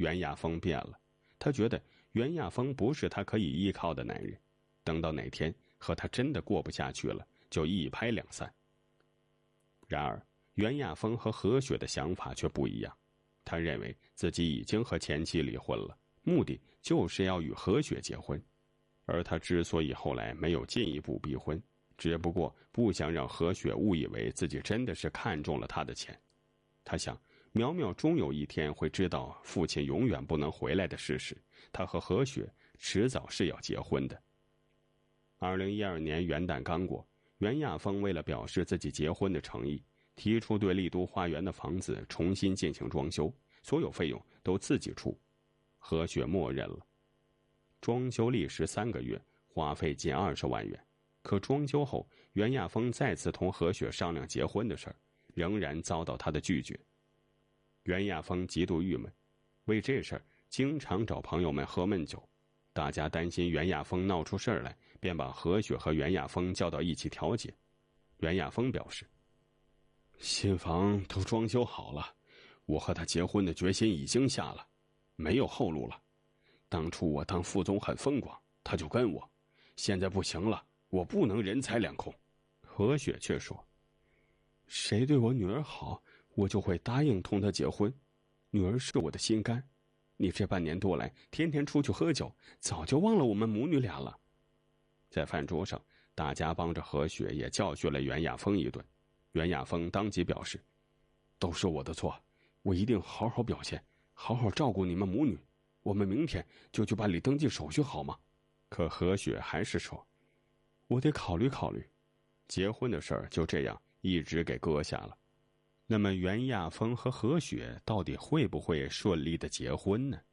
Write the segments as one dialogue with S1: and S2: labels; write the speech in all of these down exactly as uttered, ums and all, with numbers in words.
S1: 袁亚峰变了，他觉得袁亚峰不是他可以依靠的男人，等到哪天和他真的过不下去了，就一拍两散。然而袁亚峰和何雪的想法却不一样，他认为自己已经和前妻离婚了，目的就是要与何雪结婚。而他之所以后来没有进一步逼婚，只不过不想让何雪误以为自己真的是看中了他的钱。他想苗苗终有一天会知道父亲永远不能回来的事实，他和何雪迟早是要结婚的。二零一二年元旦刚过，袁亚峰为了表示自己结婚的诚意，提出对丽都花园的房子重新进行装修，所有费用都自己出。何雪默认了。装修历时三个月，花费近二十万元。可装修后，袁亚峰再次同何雪商量结婚的事儿，仍然遭到他的拒绝。袁亚峰极度郁闷，为这事儿经常找朋友们喝闷酒。大家担心袁亚峰闹出事儿来，便把何雪和袁亚峰叫到一起调解。袁亚峰表示，新房都装修好了，我和他结婚的决心已经下了，没有后路了。当初我当副总很风光，他就跟我，现在不行了，我不能人财两空。何雪却说，谁对我女儿好，我就会答应同他结婚，女儿是我的心肝。你这半年多来天天出去喝酒，早就忘了我们母女俩了。在饭桌上，大家帮着何雪也教训了袁亚峰一顿。袁亚峰当即表示，都是我的错，我一定好好表现，好好照顾你们母女，我们明天就去办理登记手续好吗？可何雪还是说，我得考虑考虑。结婚的事儿就这样一直给搁下了。那么袁亚峰和何雪到底会不会顺利的结婚呢？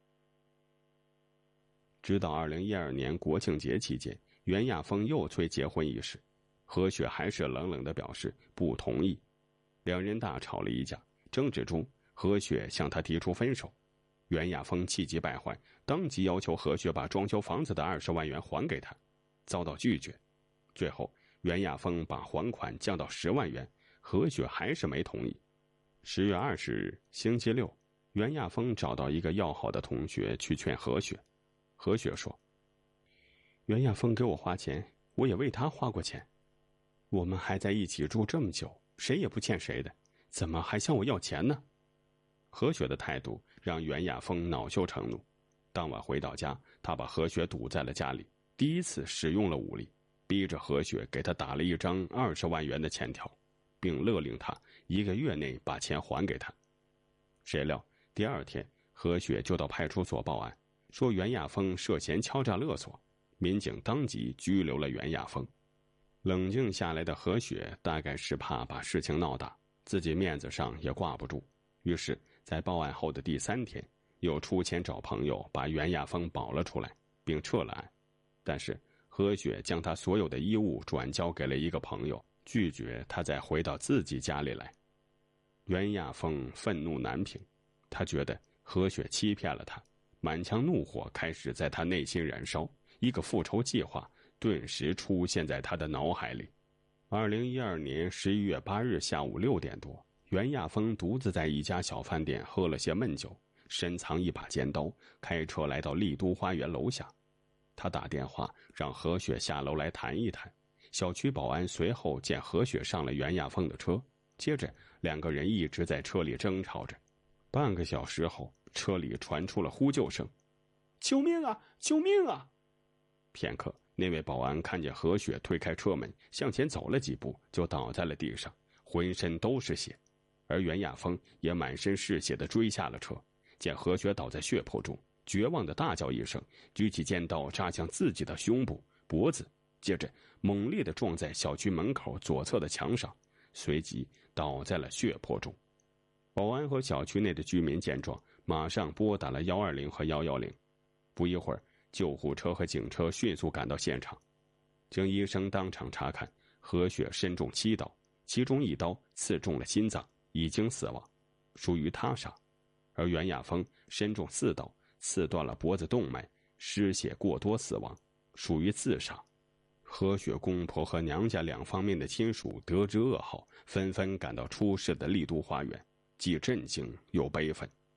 S1: 直到二零一二年国庆节期间，袁亚峰又催结婚一事，何雪还是冷冷的表示不同意。两人大吵了一架，争执中何雪向他提出分手。袁亚峰气急败坏，当即要求何雪把装修房子的二十万元还给他，遭到拒绝。最后袁亚峰把还款降到十万元，何雪还是没同意。十月二十日星期六，袁亚峰找到一个要好的同学去劝何雪。何雪说，袁亚峰给我花钱，我也为他花过钱，我们还在一起住这么久，谁也不欠谁的，怎么还向我要钱呢？何雪的态度让袁亚峰恼羞成怒。当晚回到家，他把何雪堵在了家里，第一次使用了武力，逼着何雪给他打了一张二十万元的欠条，并勒令他一个月内把钱还给他。谁料第二天，何雪就到派出所报案，说袁亚峰涉嫌敲诈勒索，民警当即拘留了袁亚峰。冷静下来的何雪大概是怕把事情闹大，自己面子上也挂不住，于是在报案后的第三天，又出钱找朋友把袁亚峰保了出来，并撤了案。但是何雪将他所有的衣物转交给了一个朋友，拒绝他再回到自己家里来。袁亚峰愤怒难平，他觉得何雪欺骗了他，满腔怒火开始在他内心燃烧，一个复仇计划顿时出现在他的脑海里。二零一二年十一月八日下午六点多，袁亚峰独自在一家小饭店喝了些闷酒，深藏一把尖刀，开车来到丽都花园楼下。他打电话让何雪下楼来谈一谈。小区保安随后见何雪上了袁亚峰的车，接着两个人一直在车里争吵着。半个小时后，车里传出了呼救声，救命啊，救命啊！片刻，那位保安看见何雪推开车门，向前走了几步，就倒在了地上，浑身都是血。而袁亚峰也满身是血地追下了车，见何雪倒在血泊中，绝望地大叫一声，举起尖刀扎向自己的胸部、脖子，接着猛烈地撞在小区门口左侧的墙上，随即倒在了血泊中。保安和小区内的居民见状，马上拨打了一二零和一一零。不一会儿，救护车和警车迅速赶到现场。经医生当场查看，何雪身中七刀，其中一刀刺中了心脏，已经死亡，属于他杀。而袁亚峰身中四刀，刺断了脖子动脉，失血过多死亡，属于自杀。何雪公婆和娘家两方面的亲属得知噩耗，纷纷赶到出事的丽都花园，既震惊又悲愤。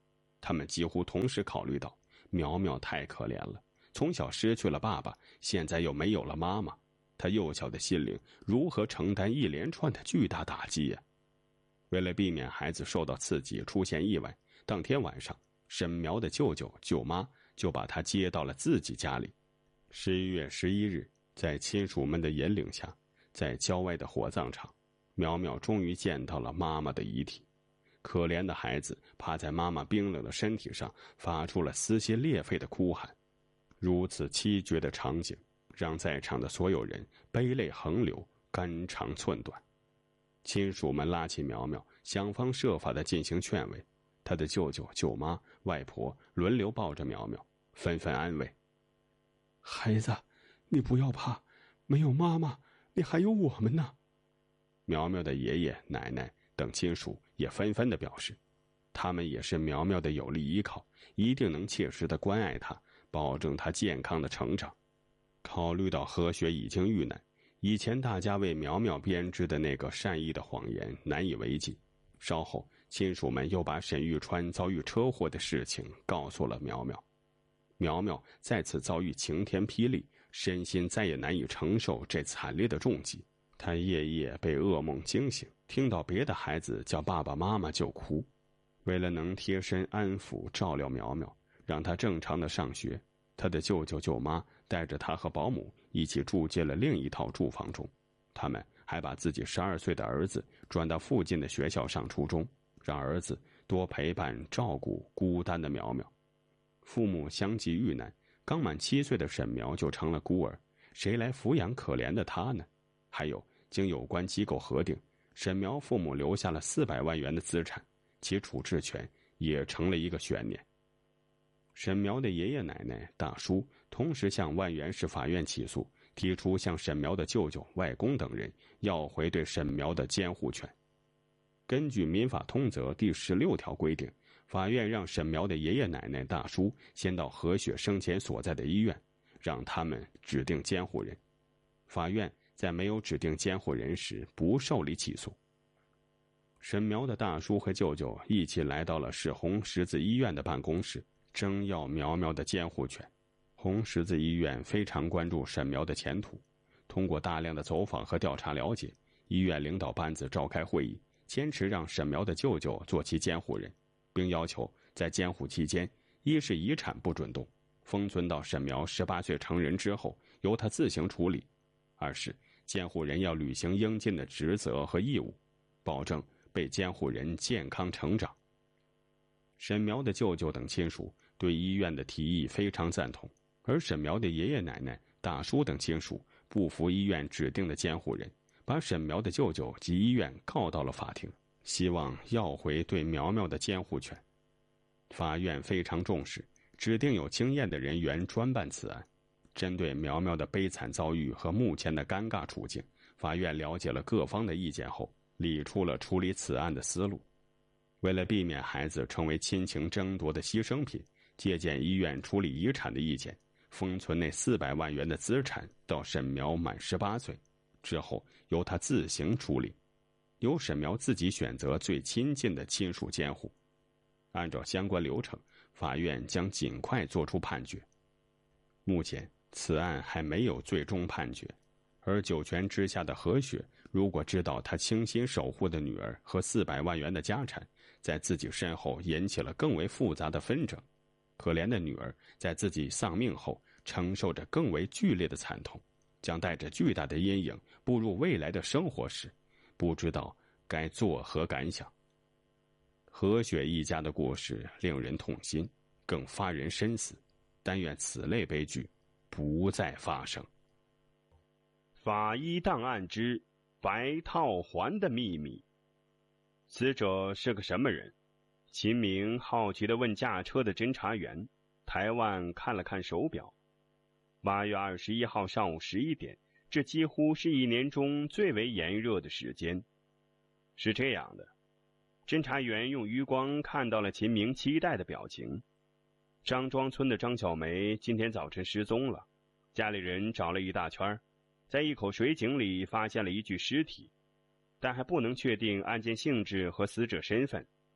S1: 他们几乎同时考虑到，苗苗太可怜了，从小失去了爸爸，现在又没有了妈妈，她幼小的心灵如何承担一连串的巨大打击呀？为了避免孩子受到刺激出现意外，当天晚上，沈苗的舅舅舅妈就把他接到了自己家里。十一月十一日，在亲属们的引领下，在郊外的火葬场，苗苗终于见到了妈妈的遗体。可怜的孩子趴在妈妈冰冷的身体上，发出了撕心裂肺的哭喊。如此凄绝的场景，让在场的所有人悲泪横流，肝肠寸断。亲属们拉起苗苗，想方设法地进行劝慰。他的舅舅、舅妈、外婆轮流抱着苗苗，纷纷安慰：“孩子，你不要怕，没有妈妈，你还有我们呢。”苗苗的爷爷、奶奶等亲属也纷纷地表示，他们也是苗苗的有力依靠，一定能切实地关爱他，保证他健康的成长。考虑到何雪已经遇难，以前大家为苗苗编织的那个善意的谎言难以为继。稍后，亲属们又把沈玉川遭遇车祸的事情告诉了苗苗。苗苗再次遭遇晴天霹雳，身心再也难以承受这惨烈的重击。他夜夜被噩梦惊醒，听到别的孩子叫爸爸妈妈就哭。为了能贴身安抚照料苗苗，让他正常的上学，他的舅舅舅妈带着他和保姆一起住进了另一套住房中。他们还把自己十二岁的儿子转到附近的学校上初中，让儿子多陪伴照顾孤单的苗苗。父母相继遇难，刚满七岁的沈苗就成了孤儿，谁来抚养可怜的他呢？还有，经有关机构核定，沈苗父母留下了四百万元的资产，其处置权也成了一个悬念。沈苗的爷爷奶奶、大叔同时向万源市法院起诉，提出向沈苗的舅舅、外公等人要回对沈苗的监护权。根据民法通则第十六条规定，法院让沈苗的爷爷奶奶、大叔先到何雪生前所在的医院，让他们指定监护人。法院在没有指定监护人时不受理起诉。沈苗的大叔和舅舅一起来到了市红十字医院的办公室，争要苗苗的监护权。红十字医院非常关注沈苗的前途，通过大量的走访和调查了解，医院领导班子召开会议，坚持让沈苗的舅舅做其监护人，并要求在监护期间，一是遗产不准动，封存到沈苗十八岁成人之后由他自行处理；二是监护人要履行应尽的职责和义务，保证被监护人健康成长。沈苗的舅舅等亲属对医院的提议非常赞同，而沈苗的爷爷奶奶、大叔等亲属不服医院指定的监护人，把沈苗的舅舅及医院告到了法庭，希望要回对苗苗的监护权。法院非常重视，指定有经验的人员专办此案。针对苗苗的悲惨遭遇和目前的尴尬处境，法院了解了各方的意见后，理出了处理此案的思路。为了避免孩子成为亲情争夺的牺牲品，借鉴医院处理遗产的意见，封存那四百万元的资产到沈苗满十八岁之后，由他自行处理，由沈苗自己选择最亲近的亲属监护。按照相关流程，法院将尽快作出判决。目前此案还没有最终判决，而九泉之下的何雪如果知道他倾心守护的女儿和四百万元的家产在自己身后引起了更为复杂的纷争，可怜的女儿在自己丧命后承受着更为剧烈的惨痛，将带着巨大的阴影步入未来的生活时，不知道该作何感想。何雪一家的故事令人痛心，更发人深思，但愿此类悲剧不再发生。
S2: 法医档案之白套环的秘密。死者是个什么人？秦明好奇地问驾车的侦查员。台湾看了看手表，八月二十一号上午十一点，这几乎是一年中最为炎热的时间。是这样的，侦查员用余光看到了秦明期待的表情。张庄村的张小梅今天早晨失踪了，家里人找了一大圈，在一口水井里发现了一具尸体，但还不能确定案件性质和死者身份，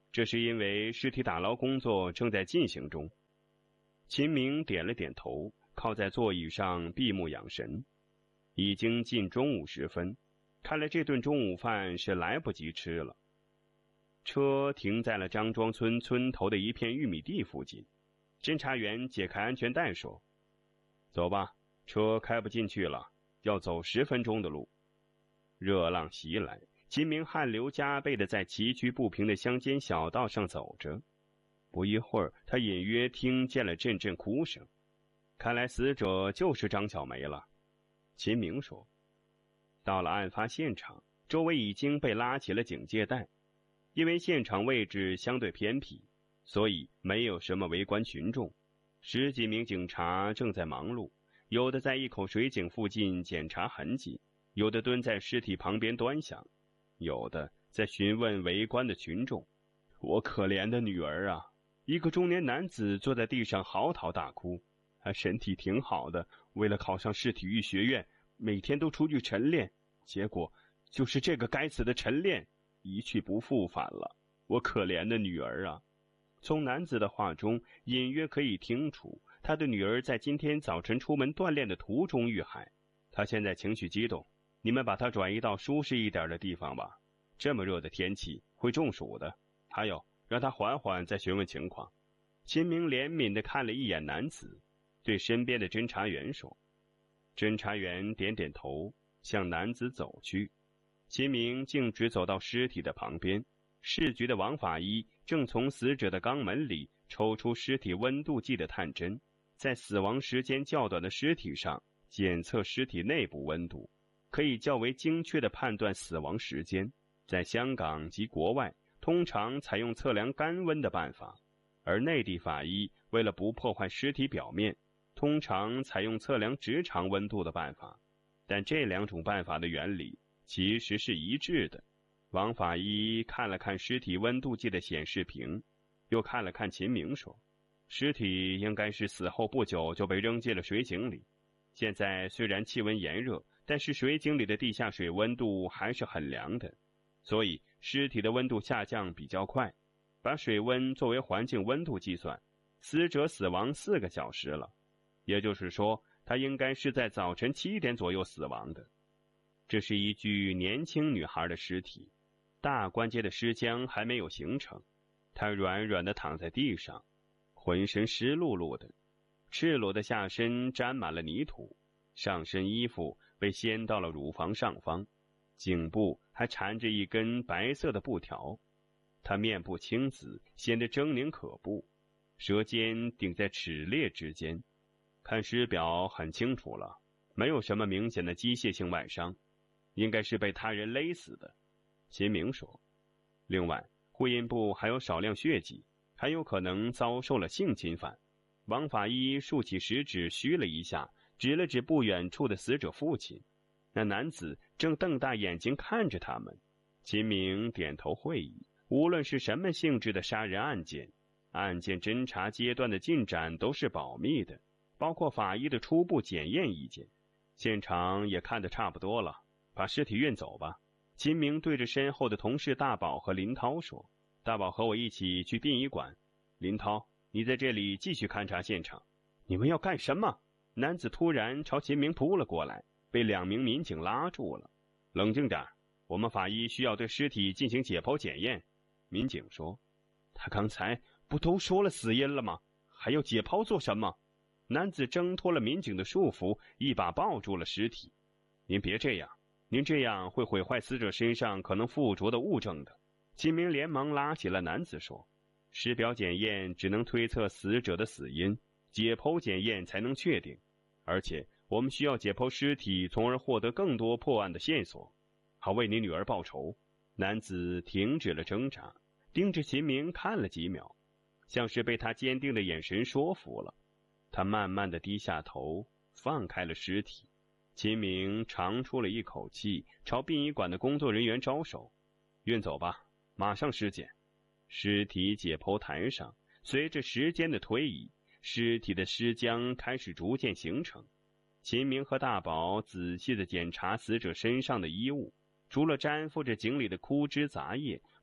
S2: 这是因为尸体打捞工作正在进行中。秦明点了点头，靠在座椅上闭目养神。已经近中午时分，看来这顿中午饭是来不及吃了。车停在了张庄村村头的一片玉米地附近。侦查员解开安全带说：“走吧，车开不进去了，要走十分钟的路。”热浪袭来，秦明汗流浃背地在崎岖不平的乡间小道上走着。不一会儿，他隐约听见了阵阵哭声。看来死者就是张小梅了。秦明说。到了案发现场，周围已经被拉起了警戒带。因为现场位置相对偏僻，所以没有什么围观群众。十几名警察正在忙碌，有的在一口水井附近检查痕迹，有的蹲在尸体旁边端详，有的在询问围观的群众：“我可怜的女儿啊！”一个中年男子坐在地上嚎啕大哭，他身体挺好的，为了考上市体育学院，每天都出去晨练，结果就是这个该死的晨练一去不复返了。我可怜的女儿啊！从男子的话中隐约可以听出，他的女儿在今天早晨出门锻炼的途中遇害。他现在情绪激动，你们把他转移到舒适一点的地方吧，这么热的天气会中暑的。还有，让他缓缓再询问情况。秦明怜悯地看了一眼男子，对身边的侦查员说。侦查员点点头，向男子走去。秦明径直走到尸体的旁边，市局的王法医正从死者的肛门里抽出尸体温度计的探针，在死亡时间较短的尸体上检测尸体内部温度，可以较为精确地判断死亡时间。在香港及国外，通常采用测量干温的办法，而内地法医为了不破坏尸体表面，通常采用测量直肠温度的办法。但这两种办法的原理其实是一致的。王法医看了看尸体温度计的显示屏，又看了看秦明说，尸体应该是死后不久就被扔进了水井里。现在虽然气温炎热，但是水井里的地下水温度还是很凉的，所以尸体的温度下降比较快。把水温作为环境温度计算，死者死亡四个小时了，也就是说他应该是在早晨七点左右死亡的。这是一具年轻女孩的尸体，大关节的尸僵还没有形成，她软软地躺在地上，浑身湿漉漉的，赤裸的下身沾满了泥土，上身衣服被掀到了乳房上方，颈部还缠着一根白色的布条。她面部青紫，显得狰狞可怖，舌尖顶在齿列之间。看尸表很清楚了，没有什么明显的机械性外伤，应该是被他人勒死的。秦明说。另外，会阴部还有少量血迹，很有可能遭受了性侵犯。王法医竖起食指虚了一下，指了指不远处的死者父亲。那男子正瞪大眼睛看着他们。秦明点头会意，无论是什么性质的杀人案件，案件侦查阶段的进展都是保密的，包括法医的初步检验意见。现场也看得差不多了，把尸体运走吧。秦明对着身后的同事大宝和林涛说。大宝和我一起去殡仪馆，林涛，你在这里继续勘察现场。你们要干什么？男子突然朝秦明扑了过来，被两名民警拉住了。冷静点，我们法医需要对尸体进行解剖检验。民警说。他刚才不都说了死因了吗？还要解剖做什么？男子挣脱了民警的束缚，一把抱住了尸体。您别这样，您这样会毁坏死者身上可能附着的物证的。秦明连忙拉起了男子说，尸表检验只能推测死者的死因，解剖检验才能确定，而且我们需要解剖尸体，从而获得更多破案的线索，好为你女儿报仇。男子停止了挣扎，盯着秦明看了几秒，像是被他坚定的眼神说服了。他慢慢地低下头，放开了尸体。秦明长出了一口气，朝殡仪馆的工作人员招手，运走吧，马上尸检。尸体解剖台上，随着时间的推移，尸体的尸浆开始逐渐形成。秦明和大宝仔细地检查死者身上的衣物，除了沾附着井里的枯枝杂叶，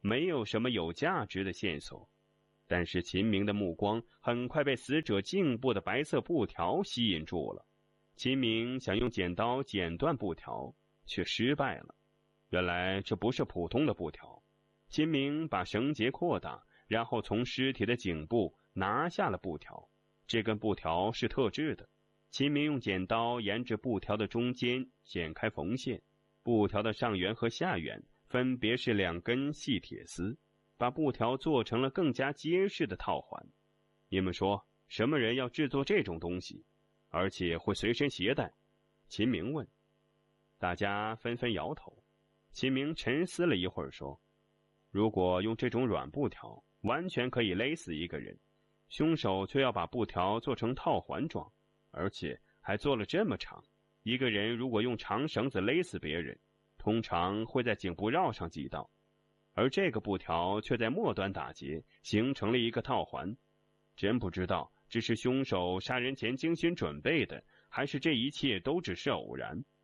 S2: 没有什么有价值的线索。但是秦明的目光很快被死者颈部的白色布条吸引住了。秦明想用剪刀剪断布条，却失败了。原来这不是普通的布条。秦明把绳结扩大，然后从尸体的颈部拿下了布条。这根布条是特制的。秦明用剪刀沿着布条的中间剪开缝线，布条的上缘和下缘分别是两根细铁丝，把布条做成了更加结实的套环。你们说，什么人要制作这种东西，而且会随身携带？秦明问。大家纷纷摇头。秦明沉思了一会儿说，如果用这种软布条，完全可以勒死一个人，凶手却要把布条做成套环状，而且还做了这么长。一个人如果用长绳子勒死别人，通常会在颈部绕上几道，而这个布条却在末端打结，形成了一个套环。真不知道这是凶手杀人前精心准备的，还是这一切都只是偶然。